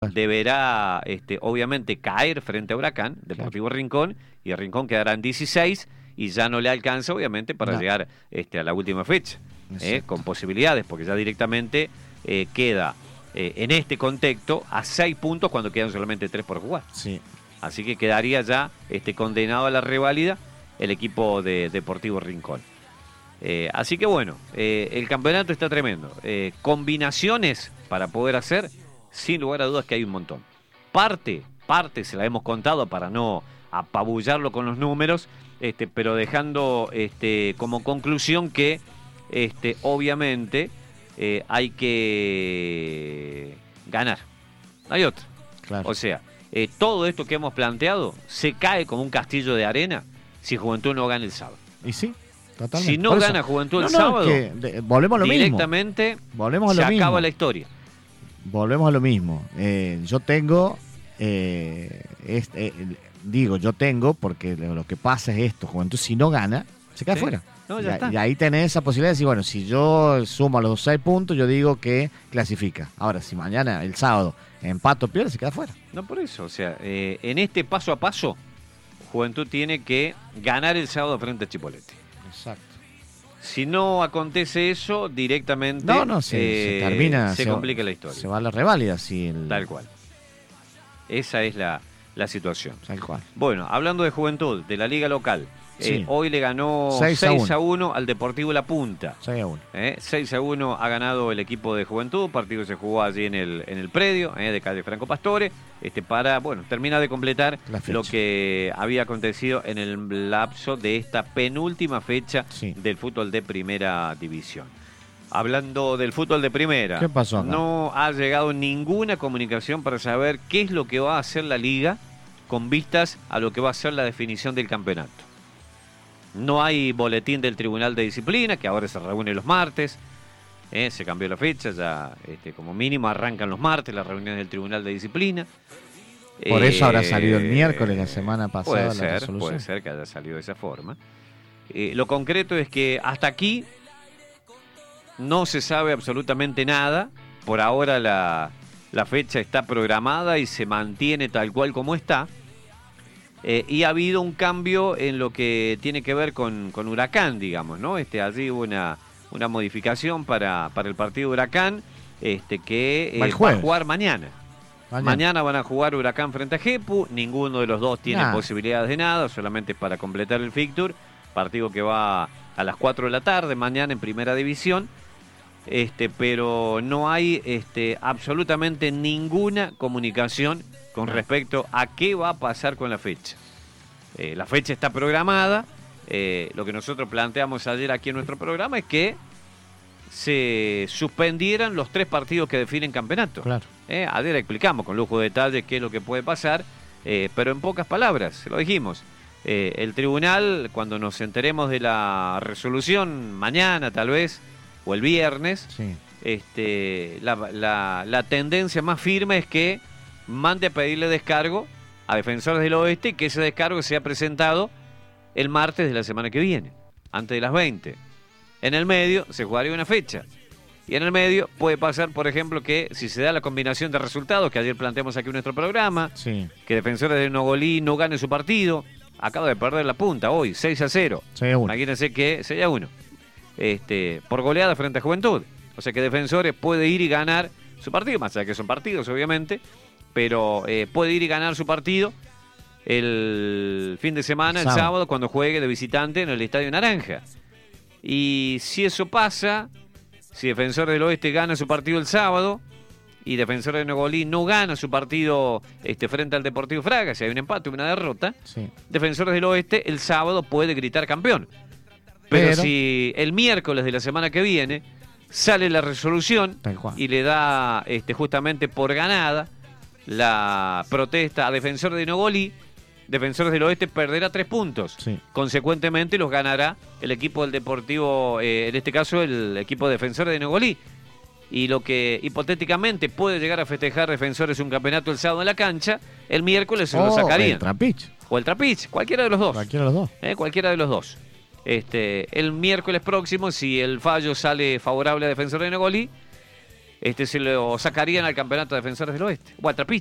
deberá obviamente caer frente a Huracán, Deportivo Rincón, y el Rincón quedará en 16 y ya no le alcanza obviamente para llegar a la última fecha, con posibilidades, porque ya directamente queda en este contexto a 6 puntos cuando quedan solamente 3 por jugar. Sí. Así que quedaría ya condenado a la reválida el equipo de Deportivo Rincón. Así que bueno, el campeonato está tremendo. Combinaciones para poder hacer, sin lugar a dudas que hay un montón. Parte se la hemos contado para no apabullarlo con los números, pero dejando como conclusión que obviamente hay que ganar. No hay otra. Claro. O sea, todo esto que hemos planteado se cae como un castillo de arena si Juventud no gana el sábado. Y sí, totalmente. Si no gana Juventud el sábado, volvemos a lo directamente mismo. Se acaba la historia. Volvemos a lo mismo. Yo tengo, yo tengo, porque lo que pasa es esto: Juventud, si no gana, se queda fuera. No, ya está. Y ahí tenés esa posibilidad de decir, bueno, si yo sumo a los 6 puntos, yo digo que clasifica. Ahora, si mañana, el sábado, empato, pierde, se queda fuera. No, por eso, o sea, en este paso a paso, Juventud tiene que ganar el sábado frente a Chipolete. Exacto. Si no acontece eso, directamente se termina. Se complica la historia. Se va a la reválida. Tal cual. Esa es la situación. Tal cual. Bueno, hablando de Juventud, de la liga local, hoy le ganó 6-1 al Deportivo La Punta. 6-1. 6-1 ha ganado el equipo de Juventud. Partido se jugó allí en el predio de calle Franco Pastore, para, terminar de completar lo que había acontecido en el lapso de esta penúltima fecha del fútbol de primera división. Hablando del fútbol de primera, ¿qué pasó acá? No ha llegado ninguna comunicación para saber qué es lo que va a hacer la liga con vistas a lo que va a ser la definición del campeonato. No hay boletín del Tribunal de Disciplina, que ahora se reúne los martes. Se cambió la fecha, ya como mínimo arrancan los martes las reuniones del Tribunal de Disciplina. Por eso habrá salido el miércoles la semana pasada la resolución. Puede ser que haya salido de esa forma. Lo concreto es que hasta aquí no se sabe absolutamente nada. Por ahora la fecha está programada y se mantiene tal cual como está. Y ha habido un cambio en lo que tiene que ver con Huracán, digamos, ¿no? Allí hubo una modificación para el partido de Huracán, que va a jugar mañana. Mañana van a jugar Huracán frente a Jepu. Ninguno de los dos tiene posibilidades de nada, solamente para completar el fixture. Partido que va a las 4 de la tarde mañana en Primera División. Pero no hay absolutamente ninguna comunicación con respecto a qué va a pasar con la fecha. La fecha está programada. Lo que nosotros planteamos ayer aquí en nuestro programa es que se suspendieran los 3 partidos que definen campeonato. Claro. Ayer explicamos con lujo de detalles qué es lo que puede pasar, pero en pocas palabras, se lo dijimos. El tribunal, cuando nos enteremos de la resolución, mañana tal vez, o el viernes, la tendencia más firme es que mande a pedirle descargo a Defensores del Oeste y que ese descargo sea presentado el martes de la semana que viene, antes de las 20. En el medio se jugaría una fecha. Y en el medio puede pasar, por ejemplo, que si se da la combinación de resultados que ayer planteamos aquí en nuestro programa, que Defensores de Nogolí no gane su partido, acaba de perder La Punta hoy, 6-0. 6-1. Imagínense que 6-1. Por goleada frente a Juventud. O sea que Defensores puede ir y ganar su partido, más allá que son partidos, obviamente, pero puede ir y ganar su partido el fin de semana, el sábado, cuando juegue de visitante en el Estadio Naranja. Y si eso pasa, si Defensores del Oeste gana su partido el sábado y Defensores de Nogolí no gana su partido frente al Deportivo Fraga, si hay un empate o una derrota, Defensores del Oeste el sábado puede gritar campeón. Pero si el miércoles de la semana que viene sale la resolución y le da justamente por ganada la protesta a Defensores de Nogolí, Defensores del Oeste perderá 3 puntos. Consecuentemente los ganará el equipo del Deportivo, en este caso el equipo de Defensores de Nogolí. Y lo que hipotéticamente puede llegar a festejar Defensores un campeonato el sábado en la cancha, el miércoles se lo sacarían. O el Trapich, cualquiera de los dos. Cualquiera de los dos. El miércoles próximo, si el fallo sale favorable a Defensores de Nogolí, se lo sacarían al campeonato de Defensores del Oeste, o a Trapiche.